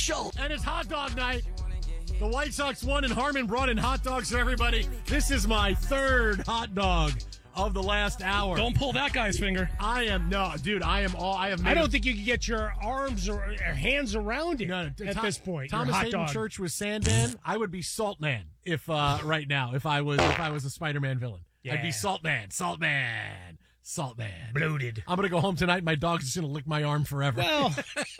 And it's hot dog night. The White Sox won, and Harmon brought in hot dogs for everybody. This is my third hot dog of the last hour. Don't pull that guy's finger. I don't think you can get your arms or hands around it at this point. Thomas Hayden Church was Sandman. I would be Saltman if right now if I was a Spider-Man villain. Yeah. I'd be Saltman. Bloated. I'm gonna go home tonight. My dog's just gonna lick my arm forever. Well,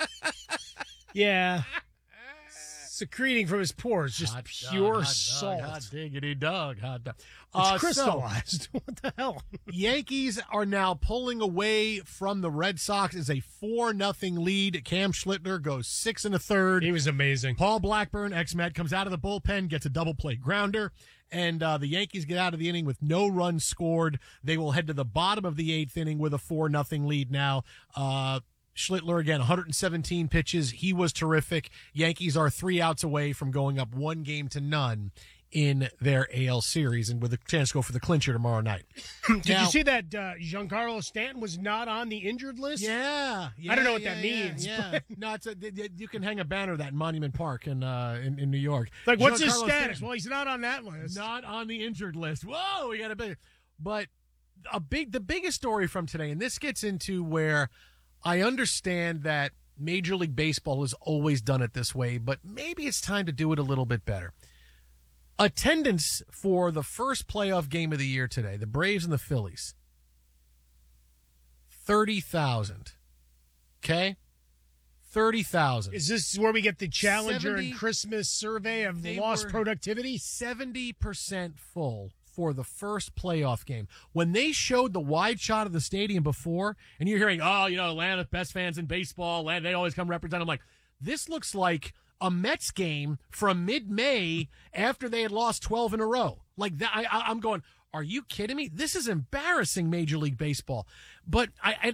yeah. Secreting from his pores, just pure salt. Hot diggity dog. Hot dog. It's crystallized. What the hell? Yankees are now pulling away from the Red Sox. It's a 4-0 lead. Cam Schlittler goes 6 1/3. He was amazing. Paul Blackburn, ex-Met, comes out of the bullpen, gets a double play grounder, and the Yankees get out of the inning with no runs scored. They will head to the bottom of the 8th inning with a 4-0 lead now. Schlittler, again, 117 pitches. He was terrific. Yankees are 3 outs away from going up 1-0 in their AL series, and with a chance to go for the clincher tomorrow night. Did you see that Giancarlo Stanton was not on the injured list? Yeah. I don't know what that means. Yeah. No, you can hang a banner of that in Monument Park in New York. Like, what's his status? Well, he's not on that list. Not on the injured list. Whoa, we got a big. But the biggest story from today, and this gets into where I understand that Major League Baseball has always done it this way, but maybe it's time to do it a little bit better. Attendance for the first playoff game of the year today, the Braves and the Phillies, 30,000. Okay? 30,000. Is this where we get the Challenger and Christmas survey of lost productivity? 70% full for the first playoff game. When they showed the wide shot of the stadium before, and you're hearing, Atlanta, best fans in baseball, they always come represent. I'm like, this looks like a Mets game from mid-May after they had lost 12 in a row. Like that, I'm going, are you kidding me? This is embarrassing, Major League Baseball. But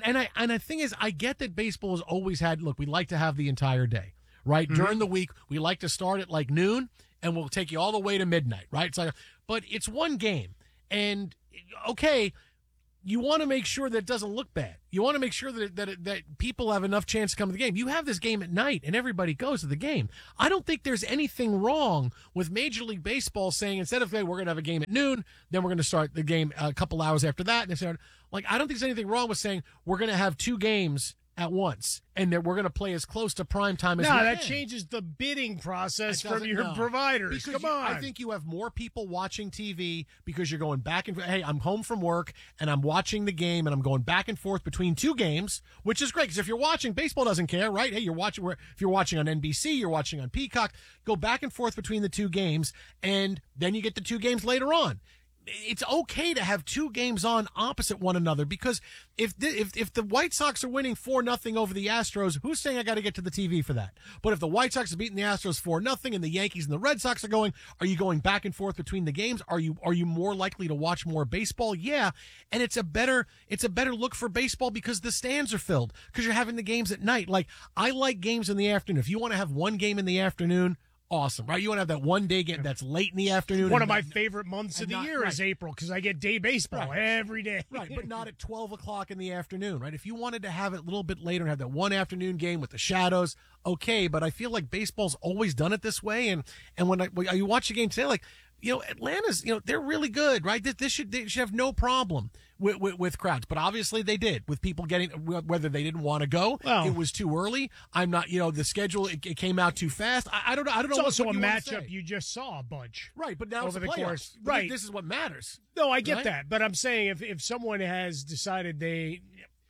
the thing is, I get that baseball has always had, look, we like to have the entire day, right? Mm-hmm. During the week, we like to start at like noon, and we'll take you all the way to midnight, right? It's like, but it's one game. And, okay, you want to make sure that it doesn't look bad. You want to make sure that people have enough chance to come to the game. You have this game at night, and everybody goes to the game. I don't think there's anything wrong with Major League Baseball saying, instead of, hey, we're going to have a game at noon, then we're going to start the game a couple hours after that. And I don't think there's anything wrong with saying we're going to have 2 games at once, and that we're going to play as close to prime time as we can. No, that changes the bidding process from your providers. Because Come on. I think you have more people watching TV because you're going back and forth. Hey, I'm home from work, and I'm watching the game, and I'm going back and forth between 2 games, which is great, because if you're watching, baseball doesn't care, right? Hey, if you're watching on NBC, you're watching on Peacock, go back and forth between the 2 games, and then you get the 2 games later on. It's okay to have 2 games on opposite one another, because if the White Sox are winning 4-0 over the Astros, who's saying I got to get to the TV for that? But if the White Sox are beating the Astros 4-0 and the Yankees and the Red Sox are going, are you going back and forth between the games? Are you more likely to watch more baseball? Yeah, and it's a better look for baseball because the stands are filled, because you're having the games at night. Like, I like games in the afternoon. If you want to have one game in the afternoon, awesome, right? You want to have that one day game that's late in the afternoon. One of my favorite months of the year is April, because I get day baseball every day. Right, but not at 12 o'clock in the afternoon, right? If you wanted to have it a little bit later and have that one afternoon game with the shadows, okay, but I feel like baseball's always done it this way, and when you watch the game today, like, Atlanta's, they're really good, right? They should have no problem with crowds, but obviously they did, with people getting, whether they didn't want to go, it was too early. I'm not, the schedule, it came out too fast. I don't know. It's also a matchup you just saw a bunch, right? But now over it's the course, right? This is what matters. No, I get that, but I'm saying if someone has decided they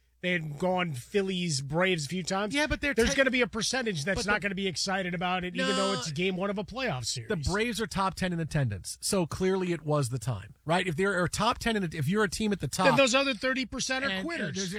had gone Phillies, Braves a few times. Yeah, but there's going to be a percentage that's not going to be excited about it, even though it's game 1 of a playoff series. The Braves are top 10 in attendance, so clearly it was the time, right? If there are top 10, if you're a team at the top, then those other 30% are quitters.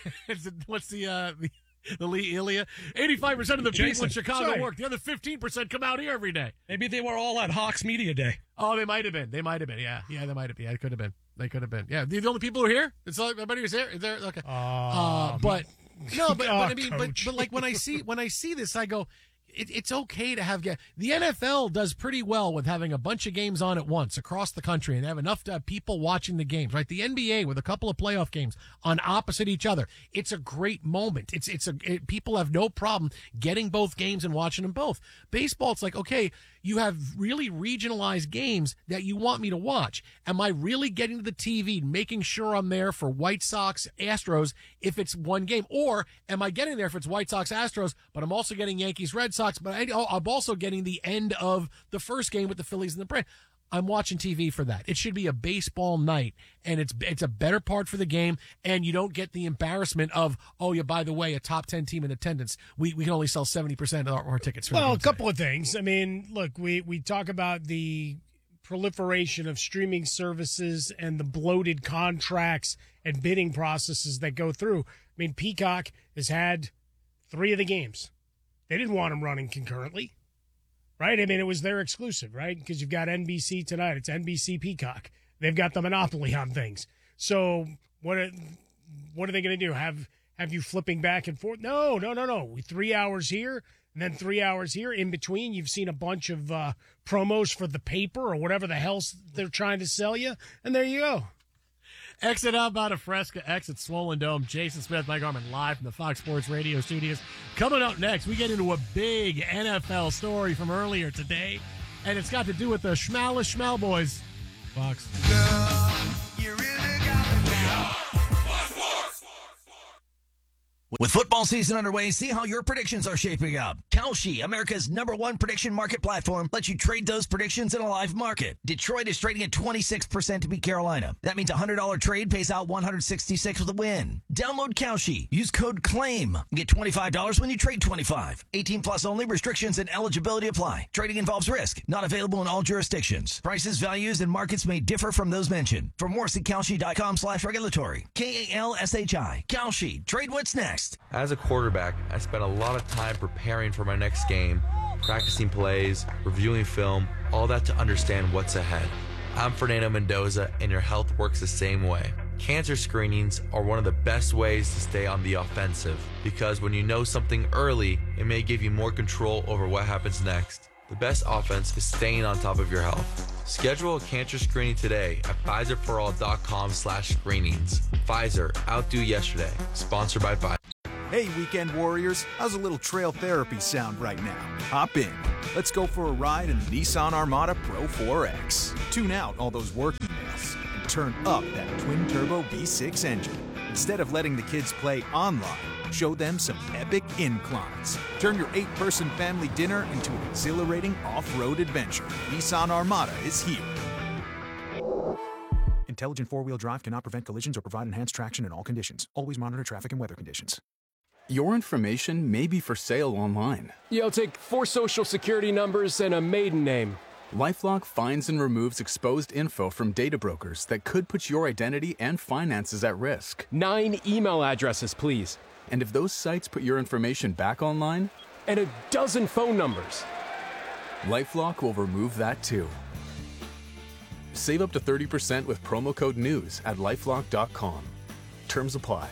What's the Lee Ilia? 85% of the people in Chicago work. The other 15% come out here every day. Maybe they were all at Hawks Media Day. Oh, they might have been. Yeah, they might have been. Yeah, it could have been. They could have been. Yeah, the only people who are here. It's like everybody was here. Is there? Okay. But like when I see this, I go, it's okay to have the NFL does pretty well with having a bunch of games on at once across the country, and they have enough people watching the games, right? The NBA with a couple of playoff games on opposite each other. It's a great moment. People have no problem getting both games and watching them both. Baseball, it's like, okay, you have really regionalized games that you want me to watch. Am I really getting to the TV, making sure I'm there for White Sox, Astros if it's one game? Or am I getting there if it's White Sox, Astros, but I'm also getting Yankees, Red Sox, but I'm also getting the end of the first game with the Phillies and the Braves? I'm watching TV for that. It should be a baseball night, and it's a better part for the game, and you don't get the embarrassment of, oh, yeah, by the way, a top 10 team in attendance. We can only sell 70% of our tickets. Well, a couple of things. I mean, look, we talk about the proliferation of streaming services and the bloated contracts and bidding processes that go through. I mean, Peacock has had 3 of the games. They didn't want them running concurrently, right? I mean, it was their exclusive, right? Because you've got NBC tonight. It's NBC Peacock. They've got the monopoly on things. So what are they going to do? Have you flipping back and forth? No. 3 hours here and then 3 hours here. In between, you've seen a bunch of promos for the paper or whatever the hell they're trying to sell you, and there you go. Exit outbound of Fresca, exit Swollen Dome. Jason Smith, Mike Garman, live from the Fox Sports Radio studios. Coming up next, we get into a big NFL story from earlier today, and it's got to do with the Schmal Boys. Fox. Girl, you really got me down. With football season underway, see how your predictions are shaping up. Kalshi, America's #1 prediction market platform, lets you trade those predictions in a live market. Detroit is trading at 26% to beat Carolina. That means a $100 trade pays out $166 with a win. Download Kalshi. Use code CLAIM. Get $25 when you trade 25. 18 plus only. Restrictions and eligibility apply. Trading involves risk. Not available in all jurisdictions. Prices, values, and markets may differ from those mentioned. For more, see Kalshi.com/regulatory. KALSHI. Kalshi. Trade what's next. As a quarterback, I spent a lot of time preparing for my next game, practicing plays, reviewing film, all that to understand what's ahead. I'm Fernando Mendoza, and your health works the same way. Cancer screenings are one of the best ways to stay on the offensive, because when you know something early, it may give you more control over what happens next. The best offense is staying on top of your health. Schedule a cancer screening today at PfizerForAll.com/screenings. Pfizer, outdo yesterday. Sponsored by Pfizer. Hey, weekend warriors, how's a little trail therapy sound right now? Hop in. Let's go for a ride in the Nissan Armada Pro 4X. Tune out all those work emails and turn up that twin-turbo V6 engine. Instead of letting the kids play online, show them some epic inclines. Turn your 8-person family dinner into an exhilarating off-road adventure. Nissan Armada is here. Intelligent four-wheel drive cannot prevent collisions or provide enhanced traction in all conditions. Always monitor traffic and weather conditions. Your information may be for sale online. Yo, take 4 social security numbers and a maiden name. LifeLock finds and removes exposed info from data brokers that could put your identity and finances at risk. 9 email addresses, please. And if those sites put your information back online? And a dozen phone numbers. LifeLock will remove that too. Save up to 30% with promo code NEWS at LifeLock.com. Terms apply.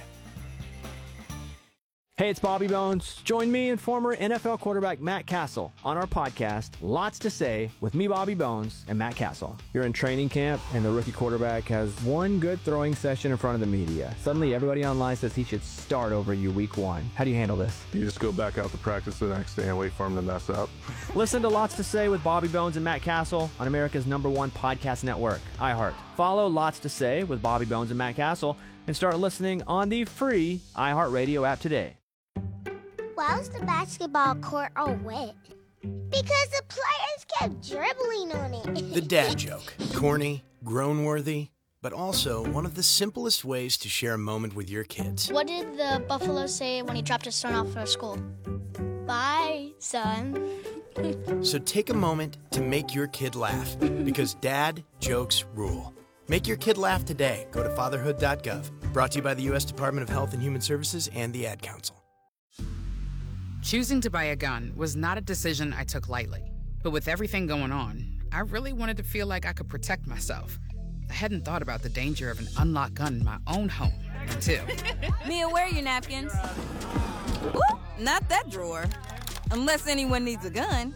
Hey, it's Bobby Bones. Join me and former NFL quarterback Matt Castle on our podcast, Lots to Say, with me, Bobby Bones, and Matt Castle. You're in training camp, and the rookie quarterback has one good throwing session in front of the media. Suddenly, everybody online says he should start over you week 1. How do you handle this? You just go back out to practice the next day and wait for him to mess up. Listen to Lots to Say with Bobby Bones and Matt Castle on America's #1 podcast network, iHeart. Follow Lots to Say with Bobby Bones and Matt Castle and start listening on the free iHeartRadio app today. Why was the basketball court all wet? Because the players kept dribbling on it. The dad joke. Corny, groan-worthy, but also one of the simplest ways to share a moment with your kids. What did the buffalo say when he dropped his son off at school? Bye, son. So take a moment to make your kid laugh, because dad jokes rule. Make your kid laugh today. Go to fatherhood.gov. Brought to you by the U.S. Department of Health and Human Services and the Ad Council. Choosing to buy a gun was not a decision I took lightly. But with everything going on, I really wanted to feel like I could protect myself. I hadn't thought about the danger of an unlocked gun in my own home until... Mia, where are your napkins? Ooh, not that drawer. Unless anyone needs a gun.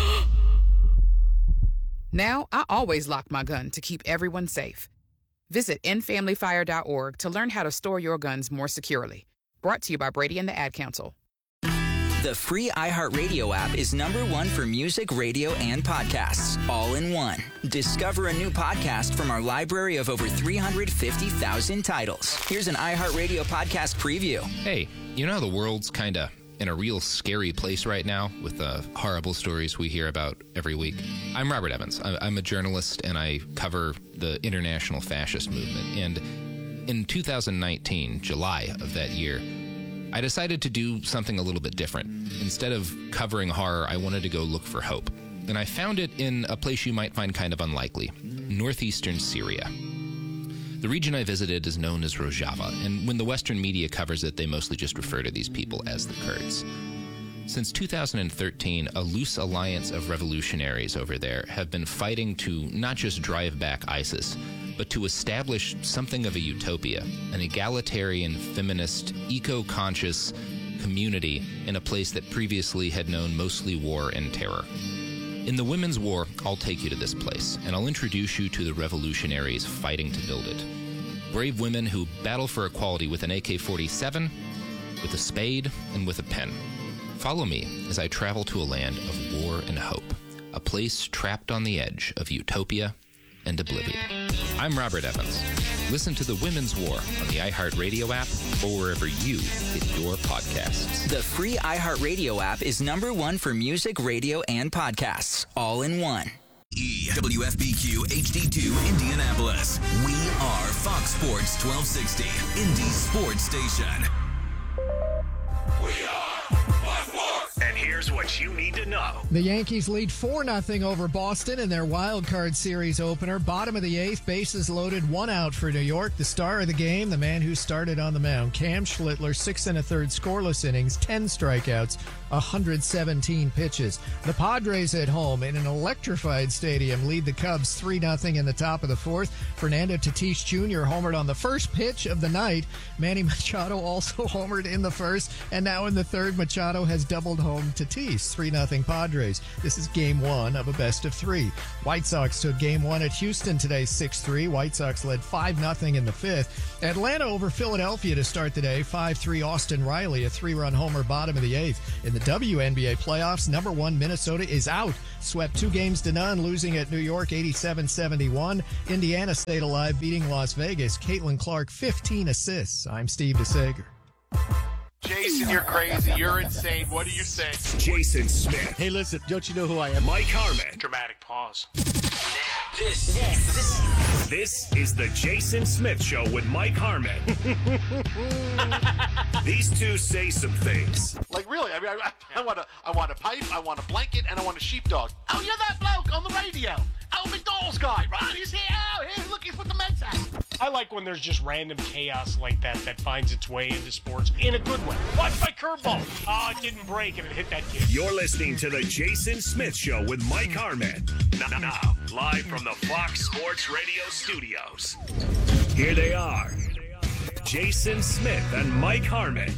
Now, I always lock my gun to keep everyone safe. Visit endfamilyfire.org to learn how to store your guns more securely. Brought to you by Brady and the Ad Council. The free iHeartRadio app is #1 for music, radio, and podcasts, all in one. Discover a new podcast from our library of over 350,000 titles. Here's an iHeartRadio podcast preview. Hey, you know how the world's kind of in a real scary place right now with the horrible stories we hear about every week? I'm Robert Evans. I'm a journalist, and I cover the international fascist movement. And in 2019, July of that year, I decided to do something a little bit different. Instead of covering horror, I wanted to go look for hope. And I found it in a place you might find kind of unlikely, northeastern Syria. The region I visited is known as Rojava, and when the Western media covers it, they mostly just refer to these people as the Kurds. Since 2013, a loose alliance of revolutionaries over there have been fighting to not just drive back ISIS, but to establish something of a utopia, an egalitarian, feminist, eco-conscious community in a place that previously had known mostly war and terror. In the Women's War, I'll take you to this place, and I'll introduce you to the revolutionaries fighting to build it. Brave women who battle for equality with an AK-47, with a spade, and with a pen. Follow me as I travel to a land of war and hope, a place trapped on the edge of utopia and oblivion. I'm Robert Evans. Listen to The Women's War on the iHeartRadio app or wherever you get your podcasts. The free iHeartRadio app is #1 for music, radio, and podcasts, all in one. WFBQ HD2 Indianapolis. We are Fox Sports 1260, Indy's sports station. We are Fox Sports. And here's what you need to know. The Yankees lead 4-0 over Boston in their wild card series opener. Bottom of the 8th, bases loaded, 1 out for New York. The star of the game, the man who started on the mound, Cam Schlittler, 6 1/3 scoreless innings, 10 strikeouts, 117 pitches. The Padres at home in an electrified stadium lead the Cubs 3-0 in the top of the 4th. Fernando Tatis Jr. homered on the first pitch of the night. Manny Machado also homered in the first, and now in the third, Machado has doubled home Tatis. 3-0 Padres. This is game 1 of a best of 3. White Sox took game 1 at Houston today, 6-3. White Sox led 5-0 in the 5th. Atlanta over Philadelphia to start the day, 5-3 Austin Riley, a 3-run homer, bottom of the 8th. In the WNBA playoffs, number 1 Minnesota is out. Swept 2-0, losing at New York 87-71. Indiana stayed alive, beating Las Vegas. Caitlin Clark, 15 assists. I'm Steve DeSager. Jason, you're crazy. You're insane. What do you say? Jason Smith. Hey, listen, don't you know who I am? Mike Harmon. Dramatic pause. This is the Jason Smith Show with Mike Harmon. These two say some things. Like, really, I mean, I want a pipe, I want a blanket, and I want a sheepdog. Oh, you're that bloke on the radio. Oh, McDonald's guy, right? He's here. Oh, here, look, he's with the Mets hat. I like when there's just random chaos like that finds its way into sports in a good way. Watch my curveball. Oh, it didn't break and it hit that kid. You're listening to the Jason Smith Show with Mike Harmon. Now, live from the Fox Sports Radio studios. Here they are, Jason Smith and Mike Harmon.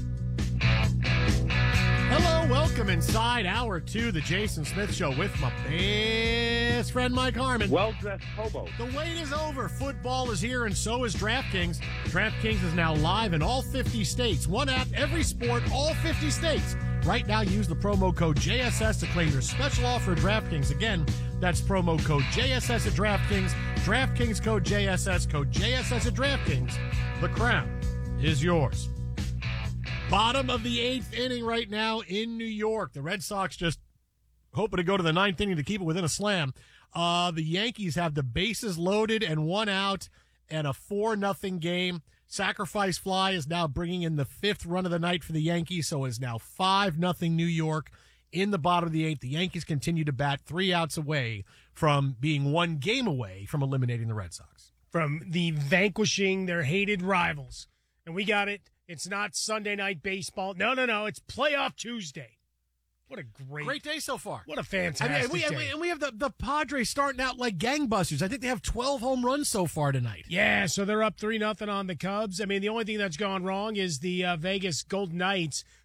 Hello, welcome inside Hour 2, the Jason Smith Show with my best friend Mike Harmon. Well-dressed hobo. The wait is over. Football is here, and so is DraftKings. DraftKings is now live in all 50 states. One app, every sport, all 50 states. Right now, use the promo code JSS to claim your special offer at DraftKings. Again, that's promo code JSS at DraftKings. DraftKings code JSS at DraftKings. The crown is yours. Bottom of the 8th inning right now in New York. The Red Sox just hoping to go to the 9th inning to keep it within a slam. The Yankees have the bases loaded and 1 out and a 4-0 game. Sacrifice fly is now bringing in the 5th run of the night for the Yankees, so it's now 5-0 New York in the bottom of the 8th. The Yankees continue to bat 3 outs away from being 1 game away from eliminating the Red Sox. From the vanquishing their hated rivals. And we got it. It's not Sunday night baseball. No. It's playoff Tuesday. What a great day so far. What a fantastic day. And we have the Padres starting out like gangbusters. I think they have 12 home runs so far tonight. Yeah, so they're up 3-0 on the Cubs. I mean, the only thing that's gone wrong is the Vegas Golden Knights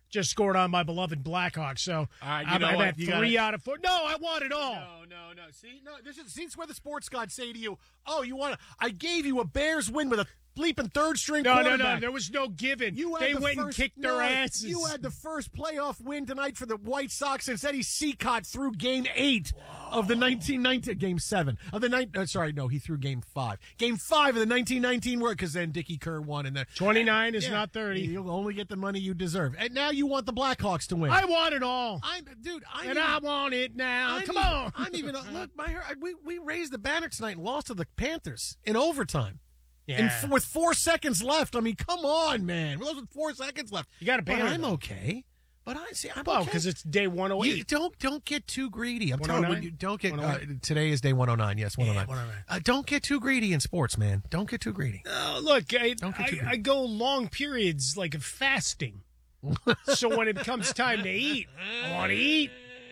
just scored on my beloved Blackhawks. So all right, I'm at 3 out of 4. No, I want it all. No. See, this is where the sports gods say to you, "Oh, you want to? I gave you a Bears win with a bleeping third string quarterback." No. There was no giving. They went and kicked their asses. You had the first playoff win tonight for the White Sox, and Eddie Seacott threw Game 8 of the 1919 Game 7 of the he threw Game 5. Game 5 of the 1919 World, because then Dickie Kerr won, and 29 is not 30. You'll only get the money you deserve, and now you want the Blackhawks to win. I want it all. I want it now. Come on. I'm even look. We raised the banner tonight and lost to the Panthers in overtime. Yeah. And with 4 seconds left, I mean, come on, man. With 4 seconds left, you got to ban. I'm okay. But I'm okay. because it's day 108. You don't get too greedy. I'm telling you, don't get. 109? Today is day 109. Yes, 109. Yeah, 109. Don't get too greedy in sports, man. Don't get too greedy. Look, I go long periods like of fasting. So when it comes time to eat, I want to eat.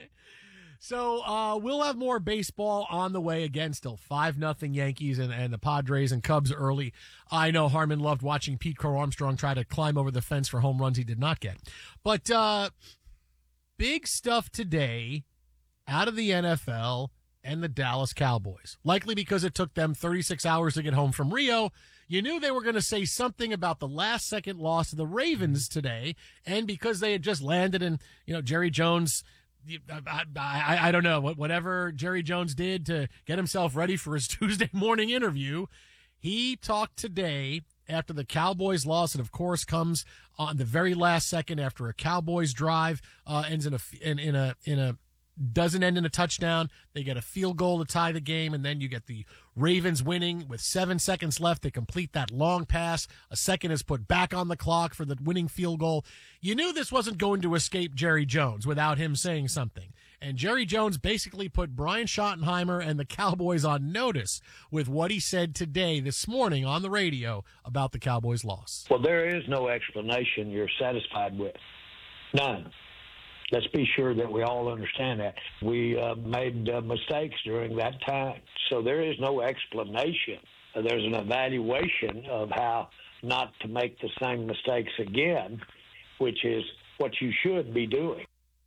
So we'll have more baseball on the way. Again, still 5-0 Yankees and the Padres and Cubs early. I know Harmon loved watching Pete Crow Armstrong try to climb over the fence for home runs he did not get. But big stuff today out of the NFL and the Dallas Cowboys. Likely because it took them 36 hours to get home from Rio. You knew they were going to say something about the last-second loss of the Ravens today, and because they had just landed in, Jerry Jones – I don't know, whatever Jerry Jones did to get himself ready for his Tuesday morning interview. He talked today after the Cowboys loss, and of course comes on the very last second after a Cowboys drive ends doesn't end in a touchdown. They get a field goal to tie the game, and then you get the Ravens winning with 7 seconds left. They complete that long pass. A second is put back on the clock for the winning field goal. You knew this wasn't going to escape Jerry Jones without him saying something. And Jerry Jones basically put Brian Schottenheimer and the Cowboys on notice with what he said this morning on the radio about the Cowboys' loss. Well, there is no explanation you're satisfied with. None. Let's be sure that we all understand that. We made mistakes during that time, so there is no explanation. There's an evaluation of how not to make the same mistakes again, which is what you should be doing.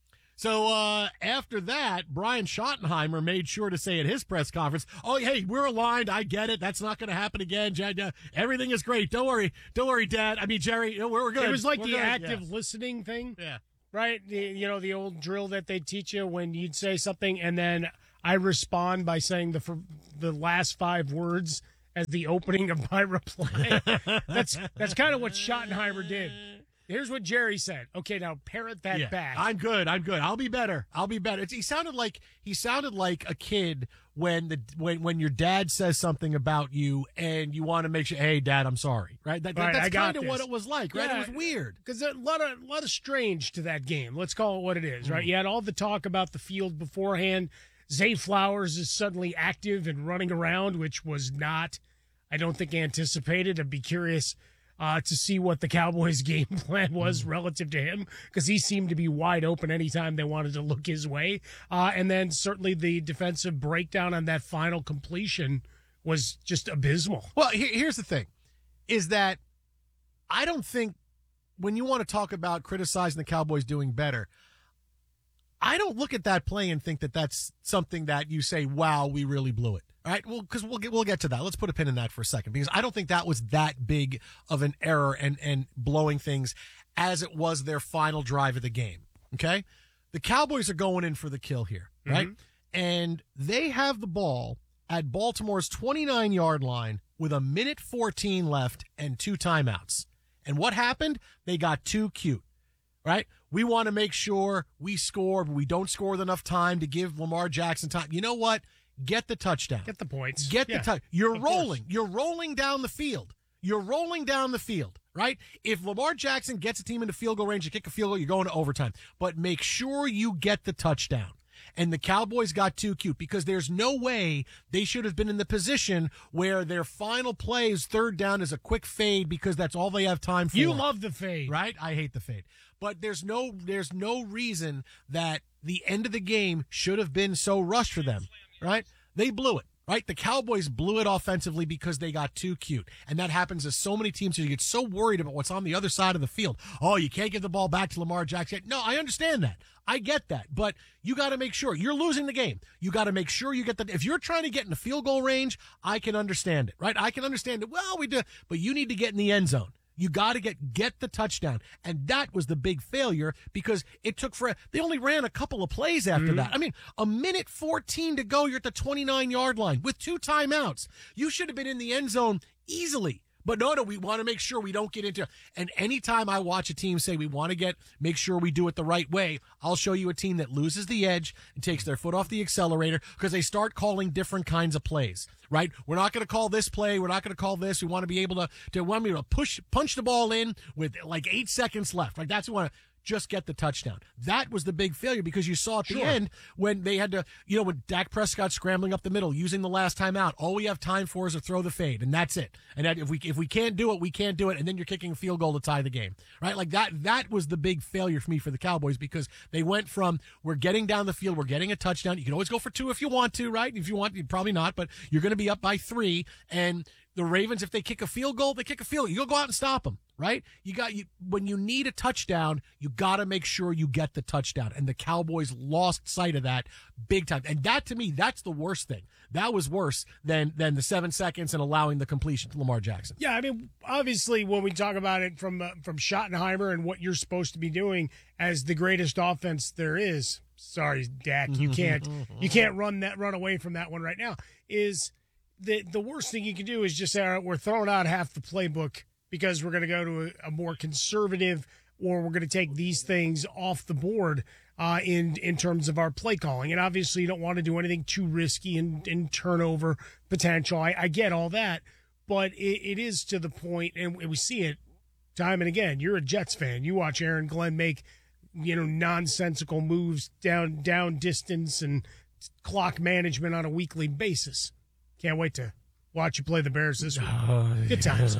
So after that, Brian Schottenheimer made sure to say at his press conference, "Oh, hey, we're aligned. I get it. That's not going to happen again. Everything is great. Don't worry, Dad. I mean, Jerry, we're good." It was like the active listening thing. Yeah. Right? The old drill that they teach you when you'd say something and then I respond by saying the last 5 words as the opening of my reply. That's kind of what Schottenheimer did. Here's what Jerry said. Okay, now parrot that back. I'm good. I'll be better. He sounded like a kid when your dad says something about you and you want to make sure, hey, Dad, I'm sorry. Right? That's kind of what it was like. Right? Yeah, it was weird because a lot of strange to that game. Let's call it what it is. Right? You had all the talk about the field beforehand. Zay Flowers is suddenly active and running around, which was not, I don't think, anticipated. I'd be curious to see what the Cowboys' game plan was relative to him, because he seemed to be wide open anytime they wanted to look his way. And then certainly the defensive breakdown on that final completion was just abysmal. Well, here's the thing, is that I don't think when you want to talk about criticizing the Cowboys doing better, I don't look at that play and think that that's something that you say, wow, we really blew it. All right, well, because we'll get to that. Let's put a pin in that for a second, because I don't think that was that big of an error and blowing things as it was their final drive of the game, okay? The Cowboys are going in for the kill here, right? Mm-hmm. And they have the ball at Baltimore's 29-yard line with 1:14 left and 2 timeouts. And what happened? They got too cute, right? We want to make sure we score, but we don't score with enough time to give Lamar Jackson time. You know what? Get the touchdown. Get the points. Get the touchdown. You're rolling. You're rolling down the field. Right? If Lamar Jackson gets a team into field goal range to kick a field goal, you're going to overtime. But make sure you get the touchdown. And the Cowboys got too cute, because there's no way they should have been in the position where their final play is third down is a quick fade, because that's all they have time for. You love the fade. Right? I hate the fade. But there's no reason that the end of the game should have been so rushed for them. Right? They blew it. right? The Cowboys blew it offensively because they got too cute. And that happens to so many teams. You get so worried about what's on the other side of the field. Oh, you can't give the ball back to Lamar Jackson. No, I understand that. I get that. But you got to make sure you're losing the game. You got to make sure you get if you're trying to get in the field goal range, I can understand it, right? I can understand it. Well, we do, but you need to get in the end zone. You got to get the touchdown. And that was the big failure because it took they only ran a couple of plays after that. I mean, a minute 14 to go. You're at the 29-yard line with 2 timeouts. You should have been in the end zone easily. But no, we want to make sure we don't get into. And anytime I watch a team say we want to make sure we do it the right way, I'll show you a team that loses the edge and takes their foot off the accelerator because they start calling different kinds of plays. Right? We're not going to call this play. We're not going to call this. We want to be able to punch the ball in with like 8 seconds left. Like that's what we want to. Just get the touchdown. That was the big failure because you saw at the end when they had to, when Dak Prescott scrambling up the middle, using the last timeout, all we have time for is to throw the fade, and that's it. And that if we can't do it, we can't do it, and then you're kicking a field goal to tie the game, right? Like that was the big failure for me for the Cowboys because they went from we're getting down the field, we're getting a touchdown. You can always go for 2 if you want to, right? If you want, probably not, but you're going to be up by 3, and the Ravens, if they kick a field goal, they kick a field goal. You go out and stop them, right? When you need a touchdown, you got to make sure you get the touchdown. And the Cowboys lost sight of that big time. And that, to me, that's the worst thing. That was worse than the 7 seconds and allowing the completion to Lamar Jackson. Yeah, I mean, obviously, when we talk about it from Schottenheimer and what you're supposed to be doing as the greatest offense there is, sorry, Dak, you can't run away from that one right now, is the worst thing you can do is just say, all right, we're throwing out half the playbook because we're going to go to a more conservative, or we're going to take these things off the board in terms of our play calling. And obviously you don't want to do anything too risky and turnover potential. I get all that, but it is to the point, and we see it time and again. You're a Jets fan. You watch Aaron Glenn make, nonsensical moves down distance and clock management on a weekly basis. Can't wait to watch you play the Bears this week. Good times.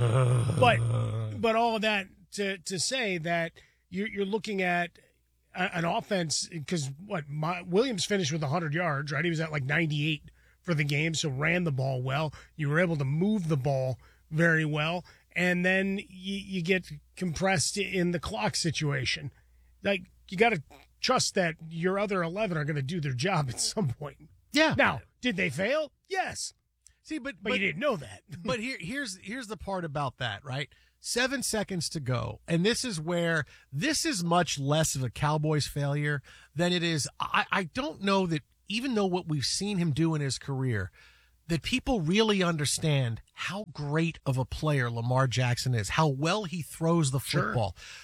But all of that to say that you're looking at an offense because Williams finished with 100 yards, right? He was at like 98 for the game, so ran the ball well. You were able to move the ball very well, and then you get compressed in the clock situation. Like you got to trust that your other 11 are going to do their job at some point. Yeah. Now, did they fail? Yes. See, but you didn't know that. But here's the part about that, right? 7 seconds to go. And this is where this is much less of a Cowboys failure than it is. I don't know that even though what we've seen him do in his career, that people really understand how great of a player Lamar Jackson is, how well he throws the football. Sure.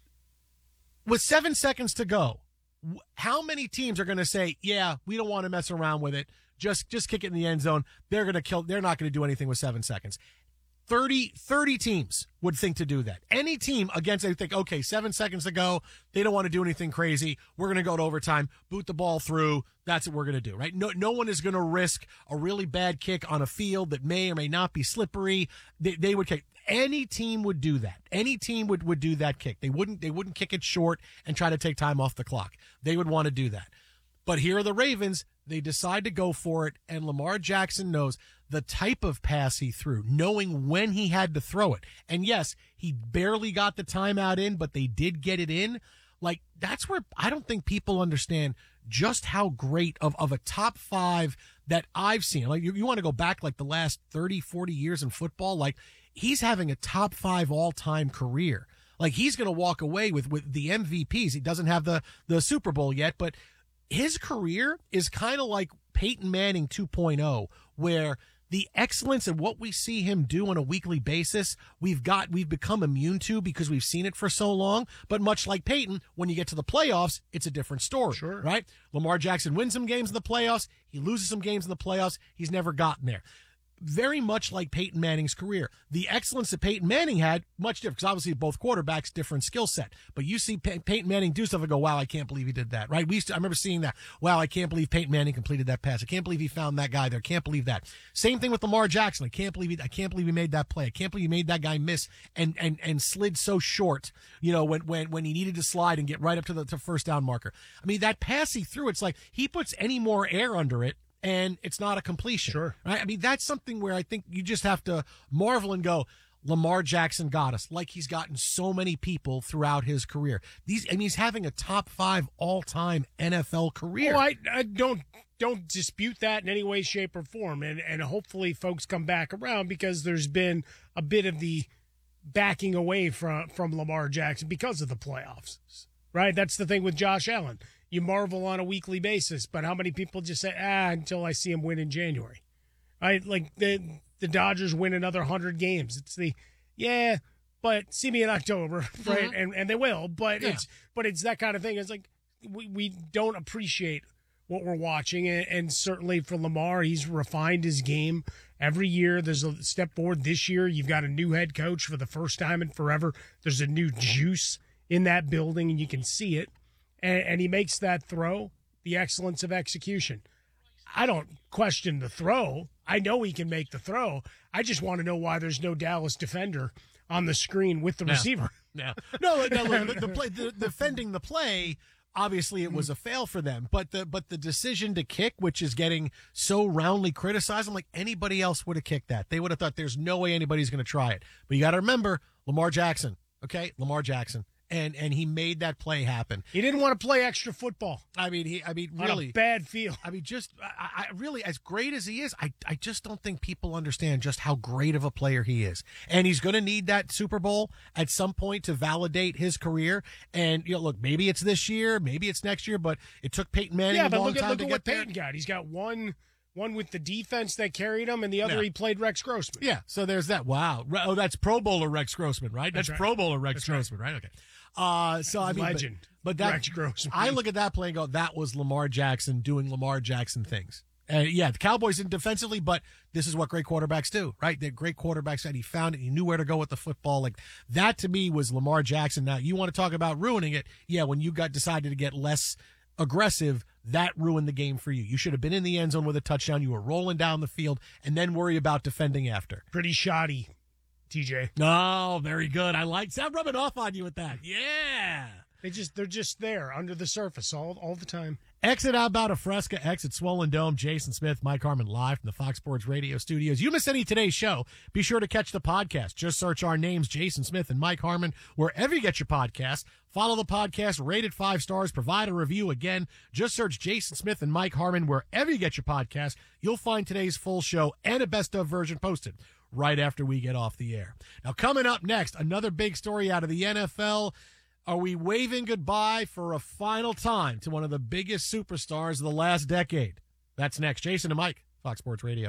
With 7 seconds to go, how many teams are going to say, yeah, we don't want to mess around with it. Just kick it in the end zone. They're not going to do anything with 7 seconds. 30 teams would think to do that. Any team against, they think, okay, 7 seconds to go. They don't want to do anything crazy. We're going to go to overtime, boot the ball through. That's what we're going to do, right? No one is going to risk a really bad kick on a field that may or may not be slippery. They would kick. Any team would do that. Any team would do that kick. They wouldn't kick it short and try to take time off the clock. They would want to do that. But here are the Ravens. They decide to go for it, and Lamar Jackson knows the type of pass he threw, knowing when he had to throw it. And yes, he barely got the timeout in, but they did get it in. Like, that's where I don't think people understand just how great of a top 5 that I've seen. Like, you want to go back like the last 30, 40 years in football, like he's having a top 5 all-time career. Like, he's going to walk away with the MVPs. He doesn't have the Super Bowl yet, but his career is kind of like Peyton Manning 2.0, where the excellence and what we see him do on a weekly basis, we've become immune to because we've seen it for so long. But much like Peyton, when you get to the playoffs, it's a different story, sure, right? Lamar Jackson wins some games in the playoffs. He loses some games in the playoffs. He's never gotten there. Very much like Peyton Manning's career. The excellence that Peyton Manning had, much different, because obviously both quarterbacks, different skill set. But you see Peyton Manning do stuff and go, wow, I can't believe he did that, right? I remember seeing that. Wow, I can't believe Peyton Manning completed that pass. I can't believe he found that guy there. Can't believe that. Same thing with Lamar Jackson. I can't believe he made that play. I can't believe he made that guy miss and slid so short, when he needed to slide and get right up to the first down marker. I mean, that pass he threw, it's like he puts any more air under it, and it's not a completion. Sure. Right? I mean, that's something where I think you just have to marvel and go, Lamar Jackson got us, like he's gotten so many people throughout his career. He's having a top 5 all-time NFL career. Oh, I don't dispute that in any way, shape, or form. And hopefully folks come back around, because there's been a bit of the backing away from Lamar Jackson because of the playoffs, right? That's the thing with Josh Allen. You marvel on a weekly basis, but how many people just say, until I see him win in January, right? Like the Dodgers win another 100 games. It's but see me in October, right? Mm-hmm. And they will, but it's that kind of thing. It's like we don't appreciate what we're watching, and certainly for Lamar, he's refined his game every year. There's a step forward. This year, you've got a new head coach for the first time in forever. There's a new juice in that building, and you can see it. And he makes that throw, the excellence of execution. I don't question the throw. I know he can make the throw. I just want to know why there's no Dallas defender on the screen with the receiver. No, defending the play, obviously it was a fail for them. But the decision to kick, which is getting so roundly criticized, I'm like, anybody else would have kicked that. They would have thought there's no way anybody's going to try it. But you got to remember, Lamar Jackson, okay? Lamar Jackson. And he made that play happen. He didn't want to play extra football. Really, on a bad field. I mean, I really, as great as he is, I just don't think people understand just how great of a player he is. And he's going to need that Super Bowl at some point to validate his career. And look, maybe it's this year, maybe it's next year, but it took Peyton Manning a long time to get there. Look at what Peyton got. He's got one with the defense that carried him, and the other he played Rex Grossman. Yeah, so there's that. Wow. Oh, that's Pro Bowler Rex Grossman, right? That's right. Pro Bowler Rex Grossman, right? Okay. Legend. But that, Rex Grossman. I look at that play and go, that was Lamar Jackson doing Lamar Jackson things. And the Cowboys didn't defensively, but this is what great quarterbacks do, right? They're great quarterbacks, and he found it. He knew where to go with the football. Like that to me was Lamar Jackson. Now you want to talk about ruining it? Yeah, when you decided to get less aggressive, that ruined the game for you. You should have been in the end zone with a touchdown. You were rolling down the field, and then worry about defending after. Pretty shoddy, TJ. No, very good. I like. I'm rubbing off on you with that. Yeah. They're just there under the surface all the time. Exit Outbound of Fresca, exit Swollen Dome. Jason Smith, Mike Harmon, live from the Fox Sports Radio studios. You miss any of today's show, be sure to catch the podcast. Just search our names, Jason Smith and Mike Harmon, wherever you get your podcasts. Follow the podcast, rate it 5 stars, provide a review. Again, just search Jason Smith and Mike Harmon wherever you get your podcast. You'll find today's full show and a best of version posted right after we get off the air. Now, coming up next, another big story out of the NFL. Are we waving goodbye for a final time to one of the biggest superstars of the last decade? That's next. Jason and Mike, Fox Sports Radio.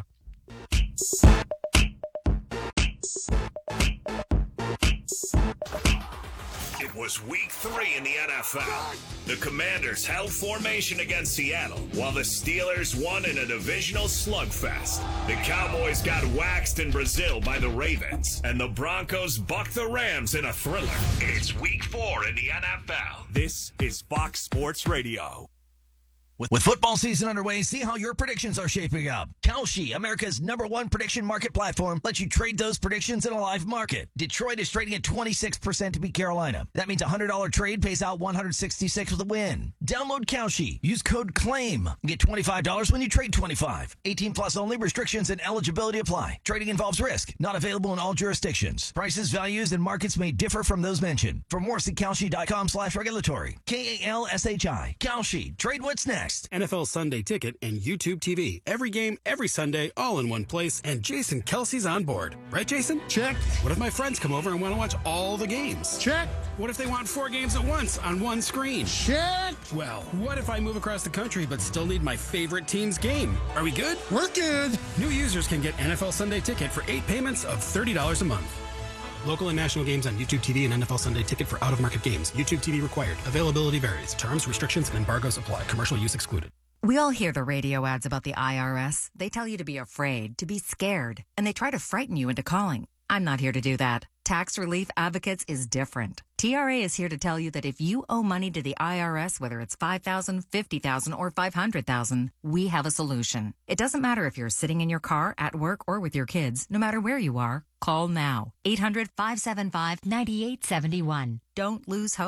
It was week 3 in the NFL. The Commanders held formation against Seattle, while the Steelers won in a divisional slugfest. The Cowboys got waxed in Brazil by the Ravens, and the Broncos bucked the Rams in a thriller. It's week 4 in the NFL. This is Fox Sports Radio. With football season underway, see how your predictions are shaping up. Kalshi, America's #1 prediction market platform, lets you trade those predictions in a live market. Detroit is trading at 26% to beat Carolina. That means a $100 trade pays out $166 with a win. Download Kalshi. Use code CLAIM. Get $25 when you trade 25. 18 plus only. Restrictions and eligibility apply. Trading involves risk. Not available in all jurisdictions. Prices, values, and markets may differ from those mentioned. For more, see Kalshi.com/regulatory. KALSHI. Kalshi. Trade what's next. NFL Sunday Ticket and YouTube TV. Every game, every Sunday, all in one place. And Jason Kelsey's on board. Right, Jason? Check. What if my friends come over and want to watch all the games? Check. What if they want 4 games at once on one screen? Check. Well, what if I move across the country but still need my favorite team's game? Are we good? We're good. New users can get NFL Sunday Ticket for 8 payments of $30 a month. Local and national games on YouTube TV and NFL Sunday Ticket for out-of-market games. YouTube TV required. Availability varies. Terms, restrictions, and embargoes apply. Commercial use excluded. We all hear the radio ads about the IRS. They tell you to be afraid, to be scared, and they try to frighten you into calling. I'm not here to do that. Tax Relief Advocates is different. TRA is here to tell you that if you owe money to the IRS, whether it's $5,000, $50,000, or $500,000, we have a solution. It doesn't matter if you're sitting in your car, at work, or with your kids. No matter where you are, call now. 800-575-9871. Don't lose hope.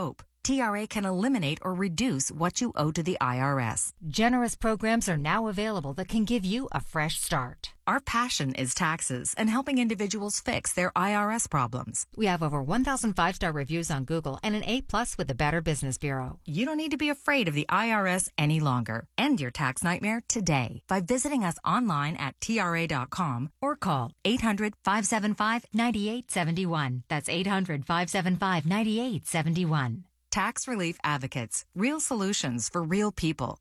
TRA can eliminate or reduce what you owe to the IRS. Generous programs are now available that can give you a fresh start. Our passion is taxes and helping individuals fix their IRS problems. We have over 1,000 5-star reviews on Google and an A+ with the Better Business Bureau. You don't need to be afraid of the IRS any longer. End your tax nightmare today by visiting us online at TRA.com or call 800-575-9871. That's 800-575-9871. Tax Relief Advocates. Real solutions for real people.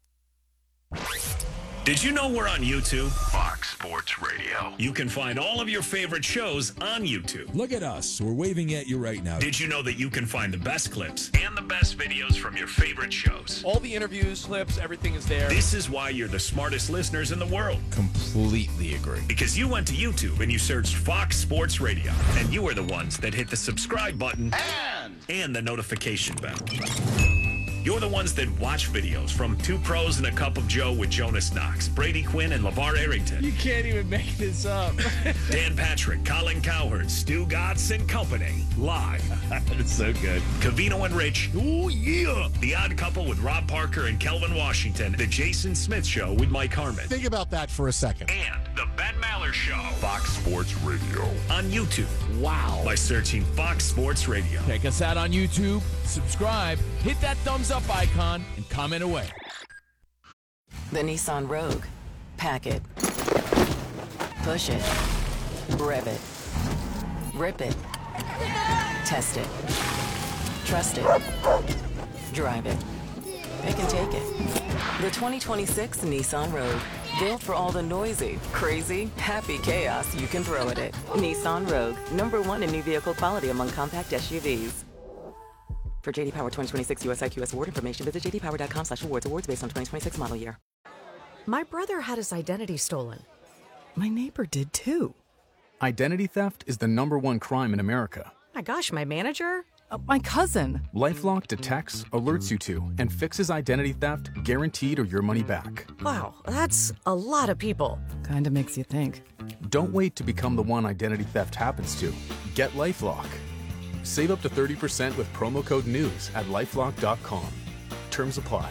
Did you know we're on YouTube? Fox Sports Radio. You can find all of your favorite shows on YouTube. Look at us. We're waving at you right now. Did you know that you can find the best clips and the best videos from your favorite shows? All the interviews, clips, everything is there. This is why you're the smartest listeners in the world. Completely agree. Because you went to YouTube and you searched Fox Sports Radio. And you are the ones that hit the subscribe button and the notification bell. You're the ones that watch videos from Two Pros and a Cup of Joe with Jonas Knox, Brady Quinn, and LeVar Arrington. You can't even make this up. Dan Patrick, Colin Cowherd, Stu Gatz and Company. Live. It's so good. Covino and Rich. Oh, yeah. The Odd Couple with Rob Parker and Kelvin Washington. The Jason Smith Show with Mike Harmon. Think about that for a second. And the Ben Maller Show. Fox Sports Radio. On YouTube. Wow. By searching Fox Sports Radio. Check us out on YouTube. Subscribe. Hit that thumbs up icon and comment away. The Nissan Rogue. Pack it. Push it. Rev it. Rip it. Test it. Trust it. Drive it. Pick and take it. The 2026 Nissan Rogue. Built for all the noisy, crazy, happy chaos you can throw at it. Nissan Rogue. #1 in new vehicle quality among compact SUVs. For JD Power 2026 US IQS award information, visit jdpower.com/awards. Awards based on 2026 model year. My brother had his identity stolen. My neighbor did too. Identity theft is the #1 crime in America. My gosh, my manager? My cousin. LifeLock detects, alerts you to, and fixes identity theft guaranteed or your money back. Wow, that's a lot of people. Kinda makes you think. Don't wait to become the one identity theft happens to. Get LifeLock. Save up to 30% with promo code NEWS at LifeLock.com. Terms apply.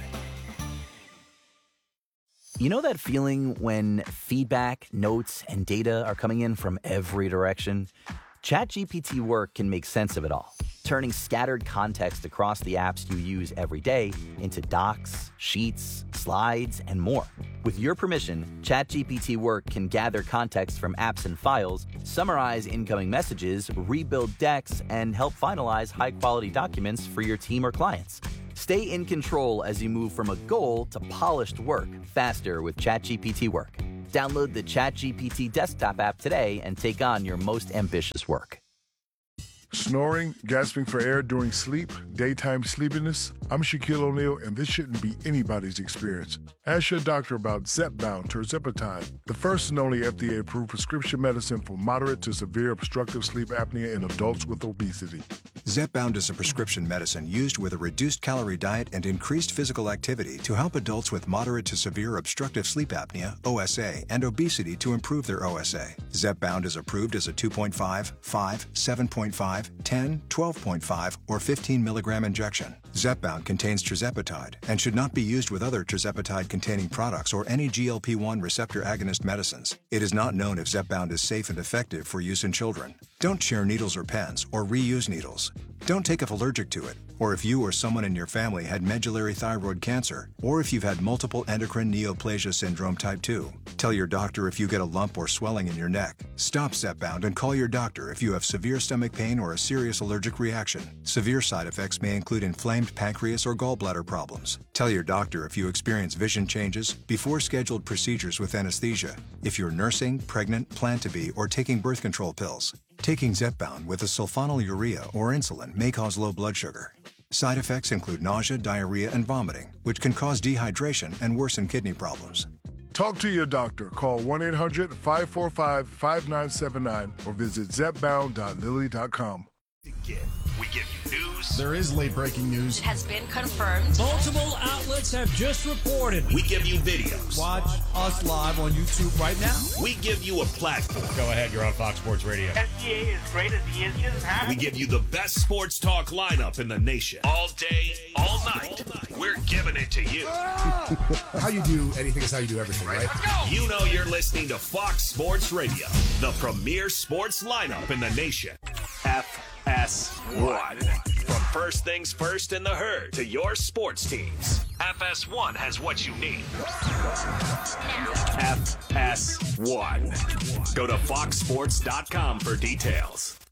You know that feeling when feedback, notes, and data are coming in from every direction? ChatGPT Work can make sense of it all, turning scattered context across the apps you use every day into docs, sheets, slides, and more. With your permission, ChatGPT Work can gather context from apps and files, summarize incoming messages, rebuild decks, and help finalize high-quality documents for your team or clients. Stay in control as you move from a goal to polished work faster with ChatGPT Work. Download the ChatGPT desktop app today and take on your most ambitious work. Snoring, gasping for air during sleep, daytime sleepiness. I'm Shaquille O'Neal, and this shouldn't be anybody's experience. Ask your doctor about Zepbound tirzepatide, the first and only FDA-approved prescription medicine for moderate to severe obstructive sleep apnea in adults with obesity. Zepbound is a prescription medicine used with a reduced-calorie diet and increased physical activity to help adults with moderate to severe obstructive sleep apnea, OSA, and obesity to improve their OSA. Zepbound is approved as a 2.5, 5, 7.5, 10, 12.5, or 15 milligram injection. Zepbound contains tirzepatide and should not be used with other tirzepatide-containing products or any GLP-1 receptor agonist medicines. It is not known if Zepbound is safe and effective for use in children. Don't share needles or pens or reuse needles. Don't take if allergic to it, or if you or someone in your family had medullary thyroid cancer, or if you've had multiple endocrine neoplasia syndrome type 2. Tell your doctor if you get a lump or swelling in your neck. Stop Zepbound and call your doctor if you have severe stomach pain or a serious allergic reaction. Severe side effects may include inflamed pancreas or gallbladder problems. Tell your doctor if you experience vision changes before scheduled procedures with anesthesia, if you're nursing, pregnant, plan to be, or taking birth control pills. Taking Zepbound with a sulfonylurea or insulin may cause low blood sugar. Side effects include nausea, diarrhea, and vomiting, which can cause dehydration and worsen kidney problems. Talk to your doctor. Call 1-800-545-5979 or visit zepbound.lilly.com. We give you news, news. There is late breaking news. It has been confirmed. Multiple outlets have just reported. We give you videos. Watch us live on YouTube right now. We give you a platform. Go ahead, you're on Fox Sports Radio. SGA is great as he is just happy. We give you the best sports talk lineup in the nation. All day, all night. We're giving it to you. How you do anything is how you do everything, right? You know you're listening to Fox Sports Radio, the premier sports lineup in the nation. FS1. From first things first in the herd to your sports teams, FS1 has what you need. FS1. Go to foxsports.com for details.